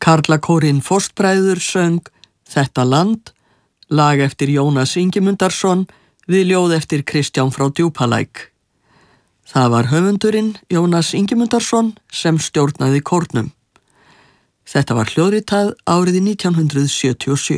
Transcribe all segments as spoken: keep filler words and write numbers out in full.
Karlakórinn Fóstbræður söng Þetta land, lag eftir Jónas Ingimundarson við ljóð eftir Kristján frá Djúpalæk. Það var höfundurinn Jónas Ingimundarson sem stjórnaði kórnum. Þetta var hljóðritað árið nítján hundrað sjötíu og sjö.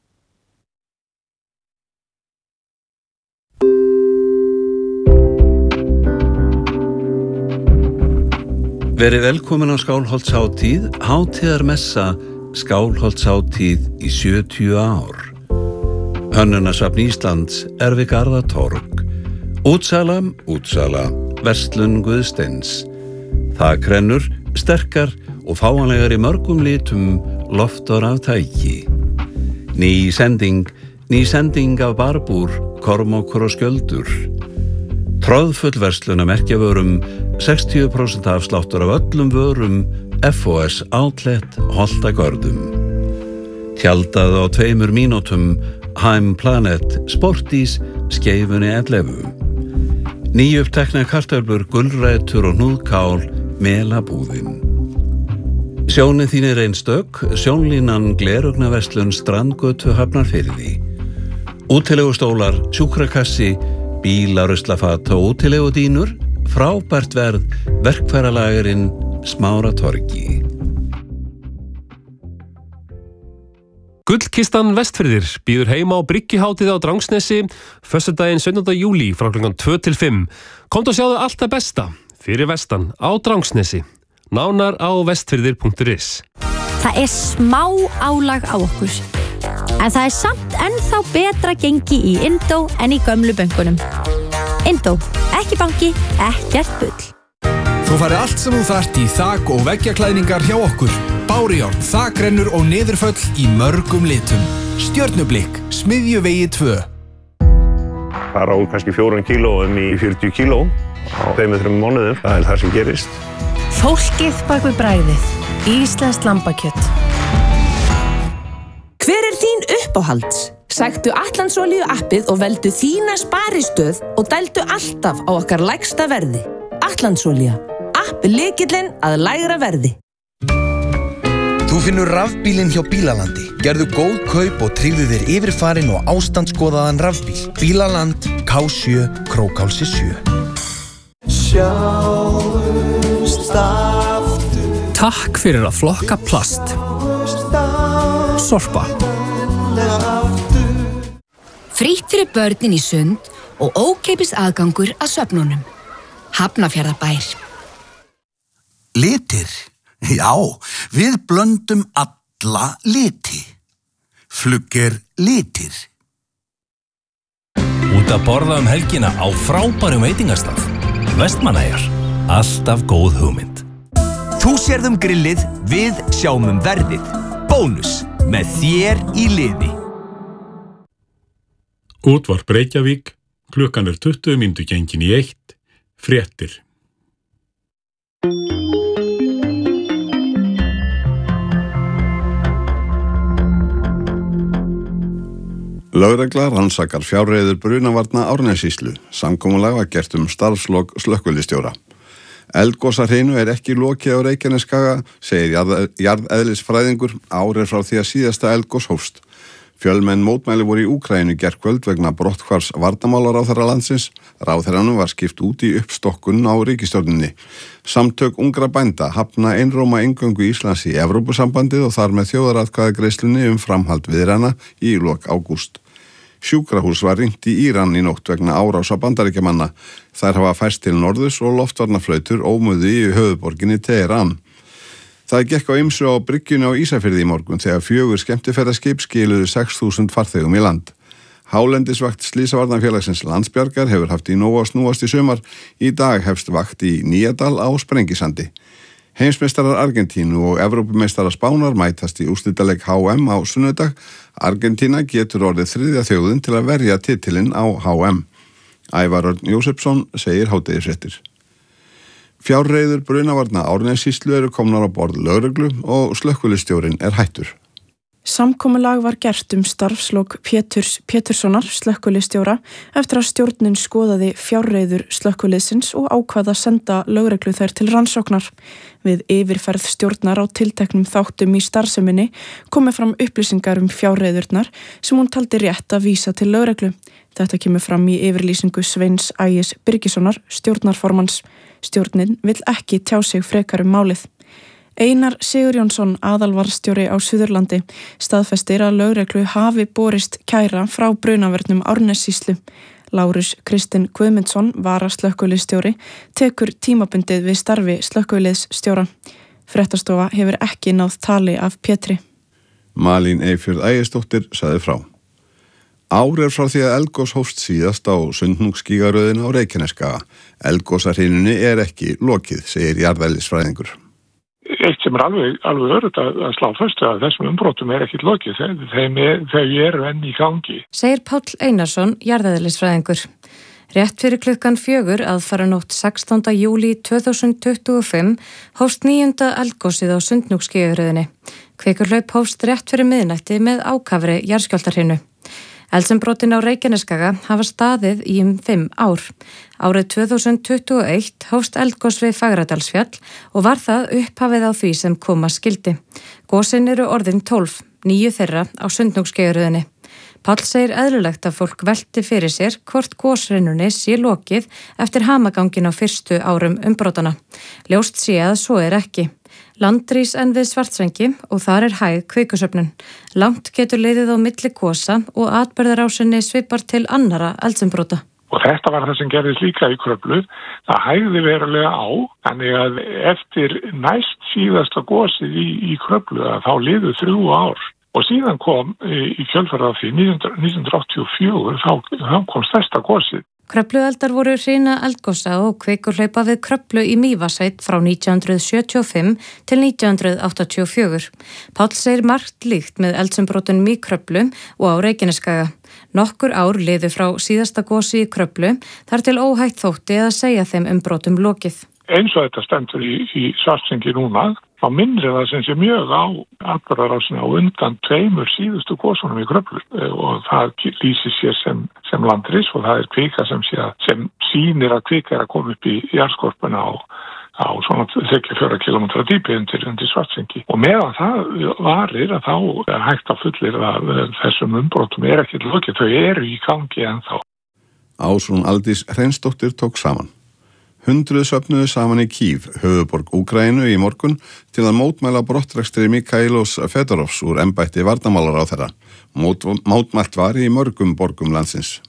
Verið velkomin á Skálholtshátíð, hátíðarmessa Skálholtshátíð í sjötíu ár. Hönnunasafn Íslands er við Garðatorg. Útsala, útsala, verslun Guðsteins. Þakrennur, sterkar og fáanlegar í mörgum litum, loftar af tæki. Ný sending, ný sending af barbúr, kormokkur og skjöldur. Tróðfull verslun að merkja vörum, sextíu prósent afsláttur af öllum vörum, F O S Outlet Holtagörðum. Tjaldað á tveimur mínútum, Heim Planet Sportís skeifunni ellefu. Nýupptekna kartöflur, gulrætur og hnúðkál, melabúðin. Sjónið þín er einstök, sjónlínan glerugnaverslun Strandgötu Hafnarfirði. Útilegustólar, sjúkrakassi, bílaruslafat og útilegudínur, frábært verð, verkfæralagerinn Smáratorgi. Gullkistan Vestfirðir býður heima á Bryggjuhátíð á Drangsnesi föstudaginn sautjánda júlí frá klukkan tvö til fimm. Komdu og sjáðu allt það besta fyrir vestan á Drangsnesi. Nánar á vestfirðir punktur is. Það er smá álag á okkur. En það er samt ennþá betra gengi í Indó en í gömlu bönkunum. Indó, ekki banki, ekkert bull. Þú færð allt sem þú þarft í þak- og veggjaklæðningar hjá okkur. Bárujárn, þakrennur og niðurföll í mörgum litum. Stjörnublikk, Smiðjuvegi tvö. Fara úr kannski fjórum kílóum í fjörutíu kíló á tveimur, þremur mánuðum. Það er það sem gerist. Fólkið bak við bragðið. Íslenskt lambakjöt. Hver er þín uppáhalds? Sæktu Atlandsolíu appið og veldu þína sparistöð og dældu alltaf á okkar lægsta verði. Atlandsolía. App lykillinn að lægra verði. Þú finnur rafbílinn hjá Bílalandi. Gerðu góð kaup og tryggðu þér yfirfarinn og ástandsskoðaðan rafbíl. Bílaland, K sjö, Krókhálsi sjö. Sjáumst aftur. Takk fyrir að flokka plast. Sorpa. Frítt fyrir börnin í sund og ókeypis aðgangur að söfnunum. Hafnarfjarðarbær. Litir? Já, við blöndum alla liti. Flugger litir. Út að borða um helgina á frábærum veitingastað. Vestmannaeyjar. Alltaf góð hugmynd. Þú sérð um grillið, við sjáum um verðið. Bónus, með þér í liði. Útvarp Reykjavík, klukkan er tuttugu mínútur gengin í eitt, fréttir. Lögregla rannsakar fjárreiður brunavarna Árnessýslu. Samkomulag var gert um starfslok slökkvilistjóra. Eldgosahreinu er ekki lokið á Reykjanesskaga, segir jarð, jarðeðlisfræðingur, ár er frá því að síðasta eldgos hófst. Fjölmenn mótmæli voru í Úkraínu gærkvöld vegna brotthvarfs varnarmálaráðherra landsins. Ráðherranum var skipt út í uppstokkun á ríkisstjórninni. Samtök ungra bænda hafna einróma inngöngu Íslands í Evrópusambandið og þar með þjóðaratkvæðagreiðslunni um framhald viðræðna í lok ágúst. Sjúkrahús var ringt í Íran í nótt vegna árása Bandaríkjamanna. Þær hafa færst til norðurs og loftvarnaflautur ómuðu í höfuðborginni Teheran. Það gekk á ýmsu á bryggjunni á Ísafirði í morgun þegar fjögur skemmtiferðaskip skiluðu sex þúsund farþegum í land. Hálendisvakt Slysavarnafélagsins Landsbjargar hefur haft í nóg að snúast í sumar. Í dag hefst vakt í Nýjadal á Sprengisandi. Heimsmeistarar Argentínu og Evrópumeistarar Spánar mætast í úrslitaleik H M á sunnudag. Argentína getur orðið þriðja þjóðin til að verja titilinn á H M. Ævar Örn Jósefsson segir hádegisfréttir. Fjárreiður brunavarna Árnessýslu eru komnar á borð lögreglu og slökkvilistjórinn er hættur. Samkomulag var gert um starfslok Péturs Péturssonar slökkvilistjóra eftir að stjórnin skoðaði fjárreiður slökkviliðsins og ákvað að senda lögreglu þær til rannsóknar. Við yfirferð stjórnar á tilteknum þáttum í starfseminni komu fram upplýsingar um fjárreiðurnar sem hún taldi rétt að vísa til lögreglu. Þetta kemur fram í yfirlýsingu Sveins Ægis Birgissonar, stjórnarformanns. Stjórnin vill ekki tjá sig frekar um málið. Einar Sigurjónsson, aðalvarðstjóri á Suðurlandi, staðfestir að lögreglu hafi borist kæra frá brunavörnum Árnessýslu. Lárus Kristinn Guðmundsson, varaslökkvilistjóri, tekur tímabundið við starfi slökkviliðsstjóra. Fréttastofa hefur ekki náð tali af Pétri. Malín Eyfjörð Ægisdóttir sagði frá. Ár er frá því að eldgos hófst síðast á Sundhnúksgígaröðina á Reykjanesskaga. Eldgosahrinunni er ekki lokið, segir jarðeðlisfræðingur. Eitt sem er alveg, alveg örugt að, að slá föstu að þessum umbrotum er ekkit lokið, þeim er, þau eru enn í gangi. Segir Páll Einarsson, jarðeðlisfræðingur. Rétt fyrir klukkan fjögur aðfaranótt sextánda júlí tvö þúsund tuttugu og fimm hófst níunda eldgosið á Sundhnúksgígaröðinni. Kveikurhlaup hófst rétt fyrir miðnætti með ákafri jarðskjálftahrinu. Eldsumbrotin á Reykjanesskaga hafa staðið í um fimm ár. Árið tvö þúsund tuttugu og eitt hófst eldgos við Fagradalsfjall og var það upphafið á því sem koma skildi. Gosin eru orðin tólf, níu þeirra á Sundhnúksgígaröðinni. Páll segir eðlilegt að fólk velti fyrir sér hvort goshreinunni sé lokið eftir hamagangin á fyrstu árum umbrotana. Ljóst sé að svo er ekki. Landrís en við Svartsengi og þar er hæg kveikusöfnun. Langt getur leiðið á milli gosa og atburðarásinni svipar til annara eldsumbrota. Og þetta var það sem gerðist líka í Kröflu. Það hægði verulega á, þannig að eftir næst síðasta gosið í, í Kröflu að þá liðu þrjú ár. Og síðan kom í kjölfarið af því nítján hundruð áttatíu og fjögur, þá, þá kom stærsta gosið. Kröflueldar voru hrina eldgosa og kveikurhlaupa við Kröflu í Mývatnssveit frá nítján hundruð sjötíu og fimm til nítján hundruð áttatíu og fjögur. Páll segir margt líkt með eldsumbrotunum í Kröflu og á Reykjanesskaga. Nokkur ár liðu frá síðasta gosi í Kröflu þar til óhætt þótti að segja þeim umbrotum lokið. Eins og þetta stendur í, í Svartsengi núna, þá minnir það sem sé mjög á atburðarásina á undan tveimur síðustu gosunum í Kröflu og það lýsir sér sem, sem landris og það er kvika sem, sé, sem sýnir að kvika er að koma upp í jarðskorpuna á, á svona þriggja til fjögurra kílómetra dýpi undir, undir Svartsengi. Og meðan það varir að þá er hægt að fullir að þessum umbrotum er ekki lokið, þau eru í gangi ennþá. Ásrún Aldís Hreinsdóttir tók saman. Hundruð söfnuðu saman í Kív, höfuðborg Úkraínu í morgun til að mótmæla brottrekstri Mikhailos Fedorovs úr embætti varnarmálaráðherra. Mót, mótmælt var í mörgum borgum landsins.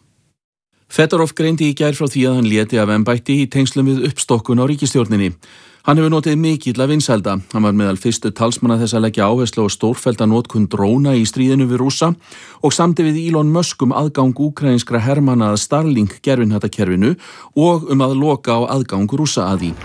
Fedorov greindi í gær frá því að hann léti af embætti í tengslum við uppstokkun á ríkisstjórninni. Hann hefur notið mikill af vinsælda. Hann var meðal fyrstu talsmanna þess að leggja áherslu á stórfellda notkun dróna í stríðinu við Rússa og samdi við Elon Musk um aðgang úkraínskra hermanna að Starlink gervihnatakerfinu og um að loka á aðgang Rússa að því.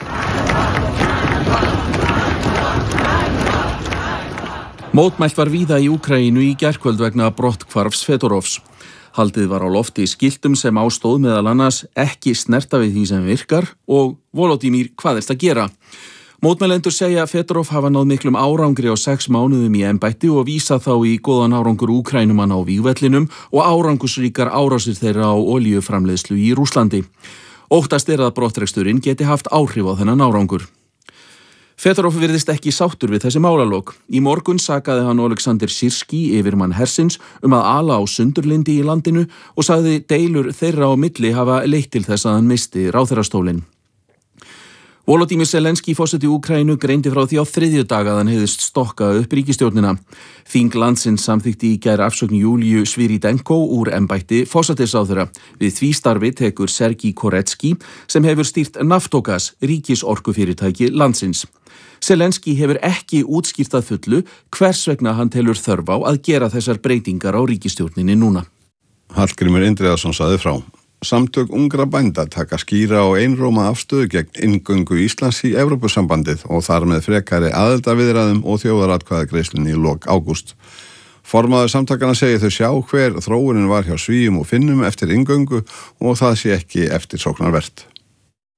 Mótmælt var víða í Úkraínu í gærkvöld vegna brotthvarfs Fedorovs. Haldið var á lofti skiltum sem ástóð meðal annars ekki snerta við því sem virkar og Volodymyr, hvað erst að gera? Mótmælendur segja að Fedorov hafa náð miklum árangri á sex mánuðum í embætti og vísa þá í góðan árangur Úkrænumanna á vígvellinum og árangusríkar árásir þeirra á olíuframleiðslu í Rússlandi. Óttast er að brottreksturinn geti haft áhrif á þennan árangur. Fedorov virðist ekki sáttur við þessi málalok. Í morgun sakaði hann Oleksandr Sirski, yfirmann hersins, um að ala á sundurlyndi í landinu og sagði deilur þeirra á milli hafa leitt til þess að hann misti ráðherrastólinn. Volodymyr Zelenski, forseti Úkraínu, greindi frá því á þriðjudag að hann hefðist stokkað upp ríkisstjórnina. Þing landsins samþykkti í gær afsögn Júlíu Sviridenko úr embætti forsætisráðherra. Við því starfi tekur Sergej Koretski sem hefur stýrt Naftogas, ríkisorkufyrirtæki landsins. Zelenski hefur ekki útskýrt að fullu hvers vegna hann telur þörf á að gera þessar breytingar á ríkisstjórninni núna. Hallgrímur Indriðason sagði frá. Samtök ungra bænda taka skýra og einróma afstöðu gegn inngöngu Íslands í Evrópusambandið og þar með frekari aðildarviðræðum og þjóðaratkvæðagreiðslunni í lok ágúst. Formaður samtakana segir þau sjá hver þróunin var hjá Svíum og Finnum eftir inngöngu og það sé ekki eftirsóknarvert.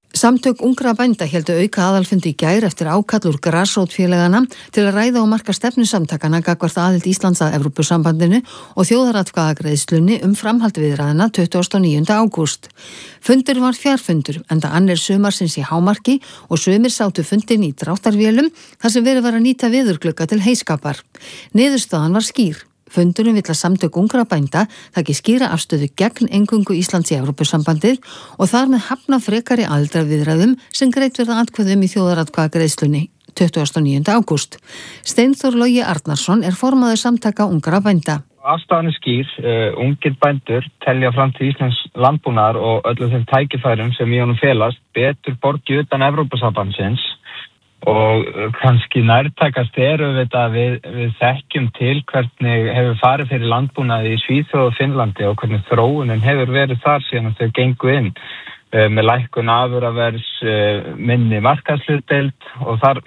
Samtök ungra bænda héldu auka aðalfundi í gær eftir ákall úr grasrótfélagana til að ræða og marka stefnu samtakana gagnvart aðild Íslands að Evrópusambandinu og þjóðaratkvæðagreiðslunni um framhald viðræðna tuttugasta og níunda ágúst. Fundur var fjarfundur enda annir sumarsins í hámarki og sumir sátu fundin í dráttarvélum þar sem verið var að nýta viðurglugga til heyskapar. Niðurstaðan var skýr. Fundurinn vill að samtök ungra bænda taki skýra afstöðu gegn eingöngu Íslands í Evrópusambandið og þar með hafna frekari aðildarviðræðum sem greitt verða atkvæðum í þjóðaratkvæðagreiðslunni tuttugasta og níunda ágúst. Steinþór Logi Arnarsson er formaður samtaka ungra bænda. Afstæðan er skýr, uh, ungir bændur telja fram til Íslands landbúnaðar og öllum þeim tækifærum sem í honum felast betur borgi utan Evrópusambandsins. Og kannski nærtækast er auðvitað við, við þekkjum til hvernig hefur farið fyrir landbúnaði í Svíþjóð og Finnlandi og hvernig þróunin hefur verið þar síðan þau gengu inn með lækkun afurðaverðs, minni markaðshlutdeild og þar